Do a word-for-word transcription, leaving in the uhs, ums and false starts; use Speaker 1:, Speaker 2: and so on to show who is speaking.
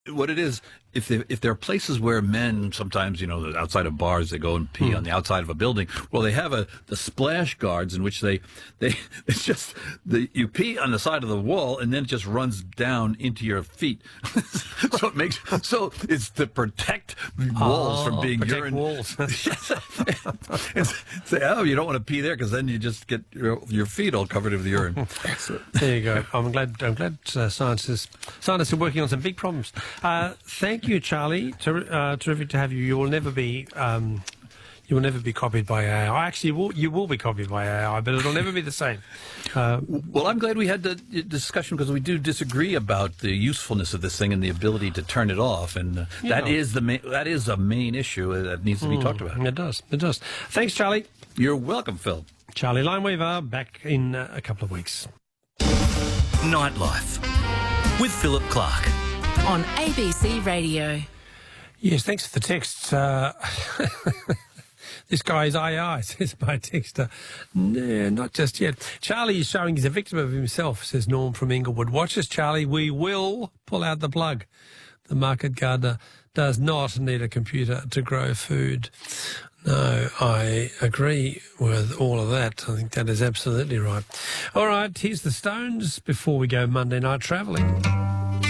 Speaker 1: What it is, if they, if there are places where men sometimes, you know, outside of bars, they go and pee
Speaker 2: Hmm.
Speaker 1: on the outside of a building. Well, they have a the splash guards in which they they it's just the you pee on the side of the wall and then it just runs down into your feet. So it makes so it's to protect walls
Speaker 2: Oh,
Speaker 1: from being
Speaker 2: protect
Speaker 1: urine
Speaker 2: walls.
Speaker 1: It's- Say, oh, you don't want to pee there because then you just get your, your feet all covered with urine. So,
Speaker 2: There you go. I'm glad. I'm glad uh, scientists scientists are working on some big problems. Uh, thank you, Charlie. Ter- uh, terrific to have you. You will never be. Um, you will never be copied by A I. Actually, you will, you will be copied by A I, but it'll never be the same. Uh,
Speaker 1: well, I'm glad we had the discussion because we do disagree about the usefulness of this thing and the ability to turn it off, and uh, that
Speaker 2: Yeah.
Speaker 1: is the main, that is a main issue that needs to be talked about.
Speaker 2: it does. It does. Thanks, Charlie.
Speaker 1: You're welcome, Phil.
Speaker 2: Charlie Lineweaver back in uh, a couple of weeks.
Speaker 3: Nightlife with Philip Clark.
Speaker 4: On A B C Radio.
Speaker 2: Yes, thanks for the texts. Uh, this guy is A I, says my texter. No, not just yet. Charlie is showing he's a victim of himself, says Norm from Inglewood. Watch us, Charlie. We will pull out the plug. The market gardener does not need a computer to grow food. No, I agree with all of that. I think that is absolutely right. All right, here's the Stones before we go Monday night travelling.